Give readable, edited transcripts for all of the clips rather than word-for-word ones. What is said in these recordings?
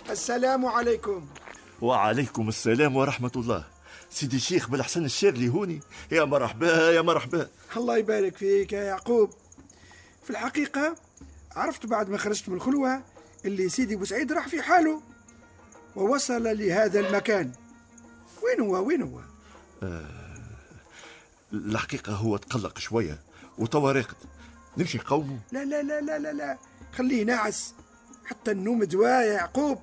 السلام عليكم. وعليكم السلام ورحمة الله. سيدي الشيخ بالحسن الشاذلي هوني. يا مرحبا يا مرحبا. الله يبارك فيك يا يعقوب. في الحقيقة عرفت بعد ما خرجت من الخلوة اللي سيدي بوسعيد راح في حاله ووصل لهذا المكان. وين هو؟ الحقيقة هو تقلق شوية وتوا راقد. نمشي نقومه؟ لا لا لا لا لا لا، خليه ناعس حتى النوم دواء يا يعقوب.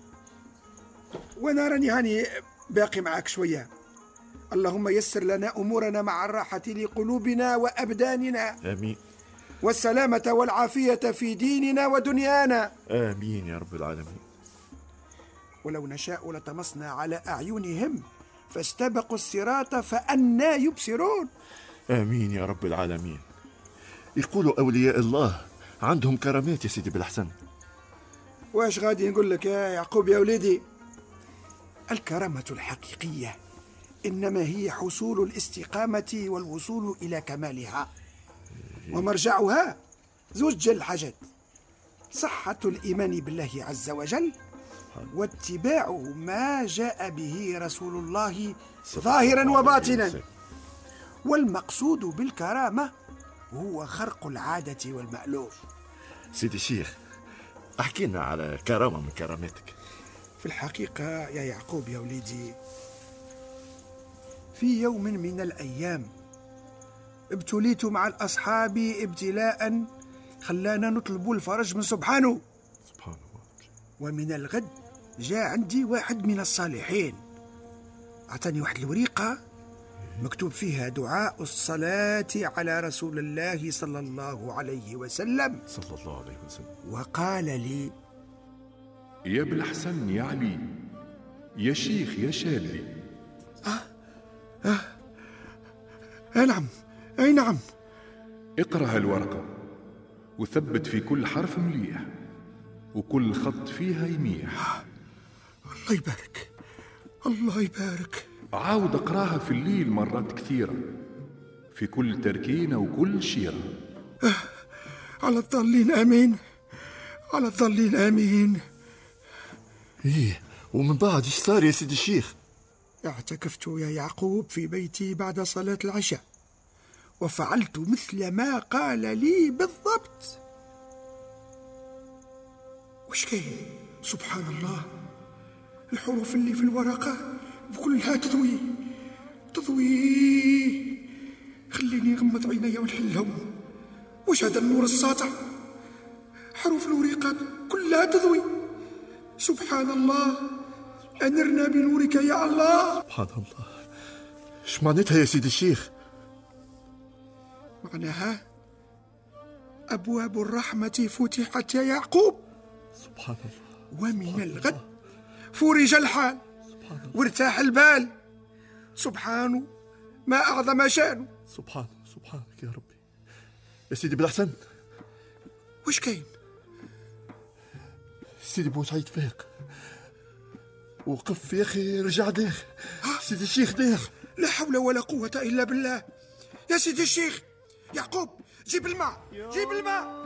وانا راني هاني باقي معك شوية. اللهم يسر لنا أمورنا مع الراحة لقلوبنا وأبداننا. آمين. والسلامة والعافية في ديننا ودنيانا. آمين يا رب العالمين. ولو نشاء لطمسنا على أعينهم فاستبقوا الصراط فأنى يبصرون. آمين يا رب العالمين. يقولوا أولياء الله عندهم كرامات يا سيدي بالحسن. واش غادي نقول لك يا يعقوب يا وليدي؟ الكرامة الحقيقية إنما هي حصول الاستقامة والوصول إلى كمالها، ومرجعها زوج الحاجات: صحة الإيمان بالله عز وجل، واتباع ما جاء به رسول الله ظاهرا وباطنا. والمقصود بالكرامة هو خرق العادة والمألوف. سيدي الشيخ احكينا على كرامة من كراماتك. في الحقيقة يا يعقوب يا وليدي، في يوم من الأيام ابتليت مع الأصحاب ابتلاء خلانا نطلب الفرج من سبحانه. ومن الغد جاء عندي واحد من الصالحين أعطاني واحد الوريقة مكتوب فيها دعاء الصلاة على رسول الله صلى الله عليه وسلم. وقال لي: يا بالحسن يا علي يا شيخ يا شاذلي. نعم، أي نعم. اقرأ هالورقة وثبت في كل حرف مليح وكل خط فيها يميح. الله يبارك، الله يبارك. عاود اقراها في الليل مرات كثيرة في كل تركينة وكل شيرة. على الضالين آمين، على الضالين آمين. ايه ومن بعد ايش صار يا سيدي الشيخ؟ اعتكفت يا يعقوب في بيتي بعد صلاة العشاء وفعلت مثل ما قال لي بالضبط. وش كاين؟ سبحان الله، الحروف اللي في الورقة بكلها تضوي. خليني نغمض عيني ونحلهم. وش هذا النور الساطع؟ حروف الورقة كلها تضوي. سبحان الله، أنرنا بنورك يا الله. سبحان الله. ايش معناتها يا سيدي الشيخ؟ معناها أبواب الرحمة فتحت يا يعقوب. سبحان الله. ومن الغد فرج الحال وارتاح البال. سبحانه ما أعظم شانه. سبحانك يا ربي. يا سيدي بالحسن، وش كاين؟ سيدي بوسعيد فاق وقف يا أخي، رجع داخل. سيدي الشيخ داخل. لا حول ولا قوة إلا بالله. يا سيدي الشيخ يعقوب، جيب الماء، جيب الماء.